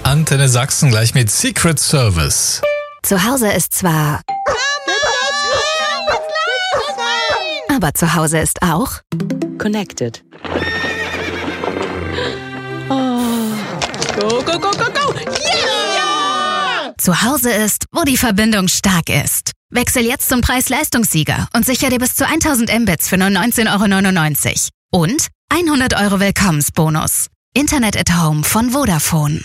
Antenne Sachsen gleich mit Secret Service. Zu Hause ist zwar... Aber zu Hause ist auch... Connected. Oh. Go, go, go, go, go! Yeah! Zu Hause ist, wo die Verbindung stark ist. Wechsel jetzt zum Preis-Leistungssieger und sicher dir bis zu 1000 Mbits für nur 19,99 €. Und 100 € Willkommensbonus. Internet at Home von Vodafone.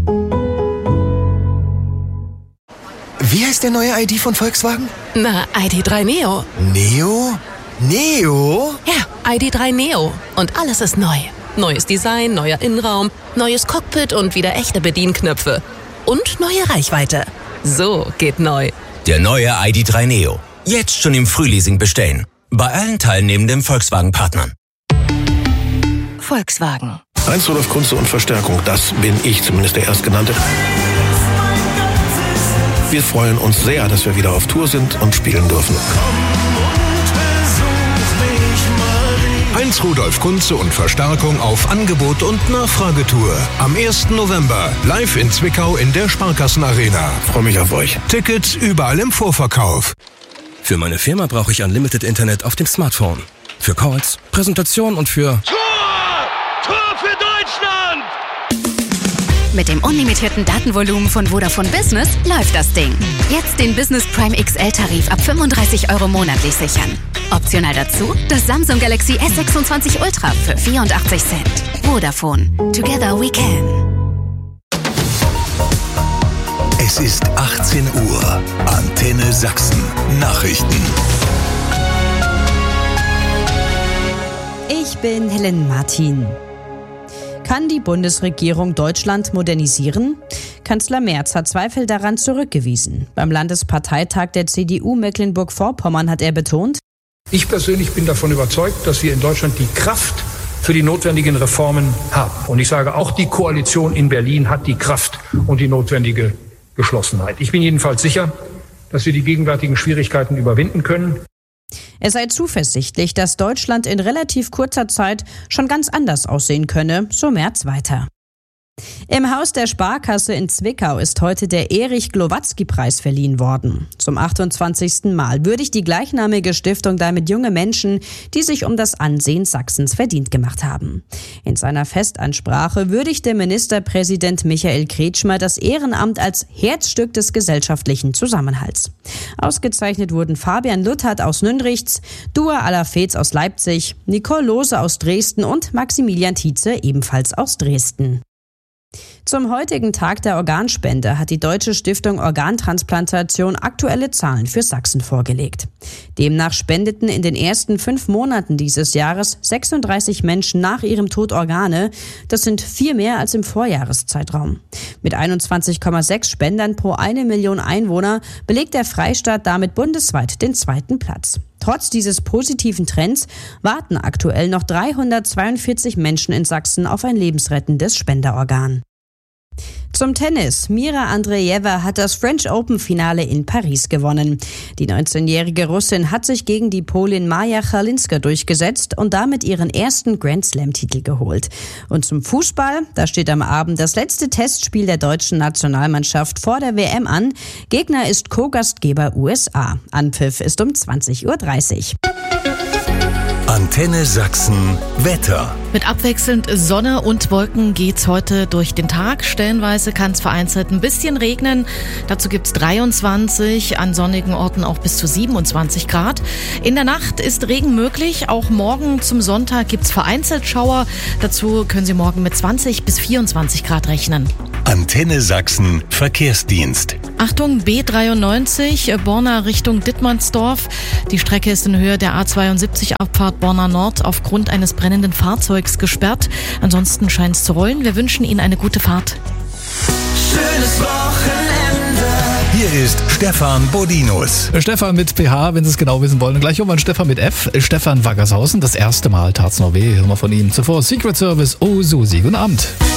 Wie heißt der neue ID von Volkswagen? Na, ID.3 Neo. Neo? Neo? Ja, ID.3 Neo. Und alles ist neu. Neues Design, neuer Innenraum, neues Cockpit und wieder echte Bedienknöpfe. Und neue Reichweite. So geht neu. Der neue ID.3 Neo. Jetzt schon im Frühleasing bestellen. Bei allen teilnehmenden Volkswagen-Partnern. Volkswagen. Heinz Rudolf Kunze und Verstärkung, das bin ich, zumindest der Erstgenannte. Wir freuen uns sehr, dass wir wieder auf Tour sind und spielen dürfen. Heinz Rudolf Kunze und Verstärkung auf Angebot und Nachfragetour. Am 1. November live in Zwickau in der Sparkassenarena. Freue mich auf euch. Tickets überall im Vorverkauf. Für meine Firma brauche ich Unlimited Internet auf dem Smartphone. Für Calls, Präsentation und für... Tor für Deutschland! Mit dem unlimitierten Datenvolumen von Vodafone Business läuft das Ding. Jetzt den Business Prime XL-Tarif ab 35 € monatlich sichern. Optional dazu das Samsung Galaxy S26 Ultra für 84 Cent. Vodafone. Together we can. Es ist 18 Uhr. Antenne Sachsen. Nachrichten. Ich bin Helen Martin. Kann die Bundesregierung Deutschland modernisieren? Kanzler Merz hat Zweifel daran zurückgewiesen. Beim Landesparteitag der CDU Mecklenburg-Vorpommern hat er betont: Ich persönlich bin davon überzeugt, dass wir in Deutschland die Kraft für die notwendigen Reformen haben. Und ich sage, auch die Koalition in Berlin hat die Kraft und die notwendige Geschlossenheit. Ich bin jedenfalls sicher, dass wir die gegenwärtigen Schwierigkeiten überwinden können. Er sei zuversichtlich, dass Deutschland in relativ kurzer Zeit schon ganz anders aussehen könne, so Merz weiter. Im Haus der Sparkasse in Zwickau ist heute der Erich-Glowatzky-Preis verliehen worden. Zum 28. Mal würdigt die gleichnamige Stiftung damit junge Menschen, die sich um das Ansehen Sachsens verdient gemacht haben. In seiner Festansprache würdigte Ministerpräsident Michael Kretschmer das Ehrenamt als Herzstück des gesellschaftlichen Zusammenhalts. Ausgezeichnet wurden Fabian Luthert aus Nünrichts, Dua Alafez aus Leipzig, Nicole Lohse aus Dresden und Maximilian Tietze ebenfalls aus Dresden. Zum heutigen Tag der Organspende hat die Deutsche Stiftung Organtransplantation aktuelle Zahlen für Sachsen vorgelegt. Demnach spendeten in den ersten 5 Monaten dieses Jahres 36 Menschen nach ihrem Tod Organe. Das sind 4 mehr als im Vorjahreszeitraum. Mit 21,6 Spendern pro 1 Million Einwohner belegt der Freistaat damit bundesweit den 2. Platz. Trotz dieses positiven Trends warten aktuell noch 342 Menschen in Sachsen auf ein lebensrettendes Spenderorgan. Zum Tennis. Mira Andreeva hat das French Open-Finale in Paris gewonnen. Die 19-jährige Russin hat sich gegen die Polin Maja Chalinska durchgesetzt und damit ihren ersten Grand-Slam-Titel geholt. Und zum Fußball, da steht am Abend das letzte Testspiel der deutschen Nationalmannschaft vor der WM an. Gegner ist Co-Gastgeber USA. Anpfiff ist um 20:30 Uhr. Antenne Sachsen Wetter. Mit abwechselnd Sonne und Wolken geht's heute durch den Tag. Stellenweise kann es vereinzelt ein bisschen regnen. Dazu gibt's 23, an sonnigen Orten auch bis zu 27 Grad. In der Nacht ist Regen möglich. Auch morgen zum Sonntag gibt's vereinzelt Schauer. Dazu können Sie morgen mit 20 bis 24 Grad rechnen. Antenne Sachsen Verkehrsdienst. Achtung, B93, Borna Richtung Dittmannsdorf. Die Strecke ist in Höhe der A72 Abfahrt Borna Nord aufgrund eines brennenden Fahrzeugs gesperrt. Ansonsten scheint es zu rollen. Wir wünschen Ihnen eine gute Fahrt. Schönes Wochenende. Hier ist Stefan Bodinus. Stefan mit PH, wenn Sie es genau wissen wollen. Und gleich um an Stefan mit F. Stefan Waggershausen, das erste Mal tat's noch weh. Hören wir von ihm. Zuvor Secret Service, oh Susi, guten Abend.